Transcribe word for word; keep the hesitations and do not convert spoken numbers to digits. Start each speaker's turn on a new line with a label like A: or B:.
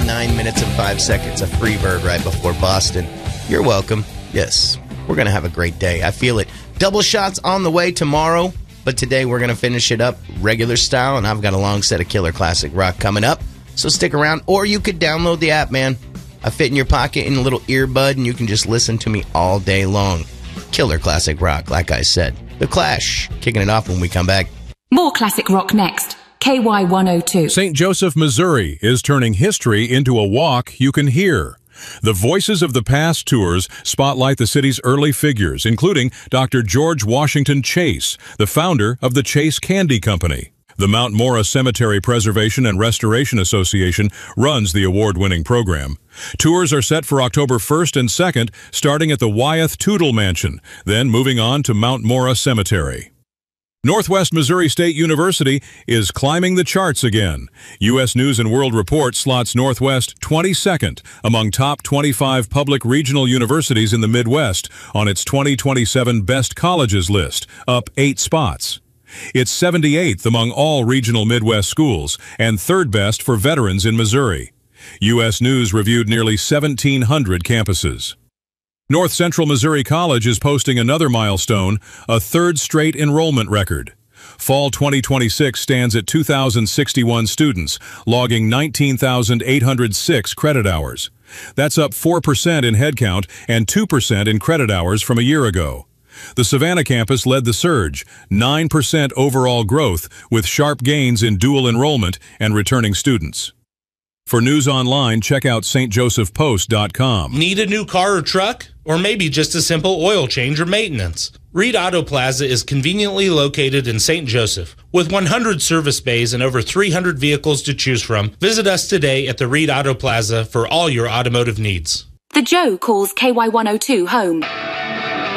A: nine minutes and five seconds. A free bird right before Boston. You're welcome. Yes, we're going to have a great day. I feel it. Double shots on the way tomorrow, but today we're going to finish it up regular style, and I've got a long set of Killer Classic Rock coming up, so stick around. Or you could download the app, man. I fit in your pocket in a little earbud, and you can just listen to me all day long. Killer Classic Rock, like I said. The Clash, kicking it off when we come back.
B: More classic rock next. K Y one oh two.
C: Saint Joseph, Missouri is turning history into a walk you can hear. The Voices of the Past tours spotlight the city's early figures, including Doctor George Washington Chase, the founder of the Chase Candy Company. The Mount Mora Cemetery Preservation and Restoration Association runs the award-winning program. Tours are set for October first and second, starting at the Wyeth Tootle Mansion, then moving on to Mount Mora Cemetery. Northwest Missouri State University is climbing the charts again. U S News and World Report slots Northwest twenty-second among top twenty-five public regional universities in the Midwest on its twenty twenty-seven Best Colleges list, up eight spots. It's seventy-eighth among all regional Midwest schools and third best for veterans in Missouri. U S News reviewed nearly seventeen hundred campuses. North Central Missouri College is posting another milestone, a third straight enrollment record. Fall twenty twenty-six stands at two thousand sixty-one students, logging nineteen thousand eight hundred six credit hours. That's up four percent in headcount and two percent in credit hours from a year ago. The Savannah campus led the surge, nine percent overall growth, with sharp gains in dual enrollment and returning students. For news online, check out S T Joseph Post dot com.
D: Need a new car or truck? Or maybe just a simple oil change or maintenance? Reed Auto Plaza is conveniently located in Saint Joseph. With one hundred service bays and over three hundred vehicles to choose from, visit us today at the Reed Auto Plaza for all your automotive needs.
B: The Joe calls K Y one oh two home.